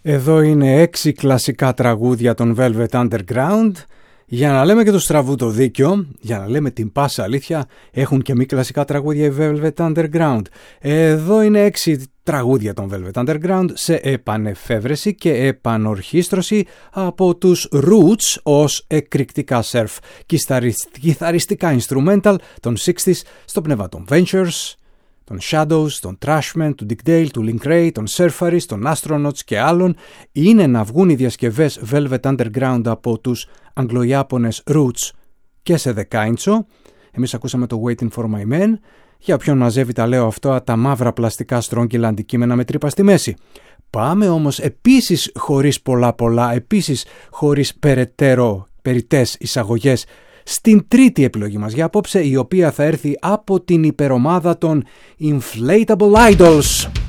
Εδώ είναι 6 κλασικά τραγούδια των Velvet Underground. Για να λέμε και το στραβού το δίκιο, για να λέμε την πάσα αλήθεια, έχουν και μη κλασικά τραγούδια οι Velvet Underground. Εδώ είναι 6 τραγούδια των Velvet Underground σε επανεφεύρεση και επανορχήστρωση από τους Roots ως εκρηκτικά surf κιθαριστικά instrumental των 60s στο πνεύμα των Ventures, των Shadows, των Trashmen, του Dick Dale, του Link Wray, των Surfaris, των Astronauts και άλλων. Είναι να βγουν οι διασκευές Velvet Underground από τους Αγγλοϊάπωνες Roots και σε δεκάιντσο. Εμείς ακούσαμε το Waiting for My Men. Για όποιον μαζεύει τα λέω αυτό, τα μαύρα πλαστικά στρόγγυλα αντικείμενα με τρύπα στη μέση. Πάμε όμως επίσης χωρίς πολλά, επίσης χωρίς περιττές εισαγωγές, στην τρίτη επιλογή μας για απόψε, η οποία θα έρθει από την υπερομάδα των Inflatable Idols.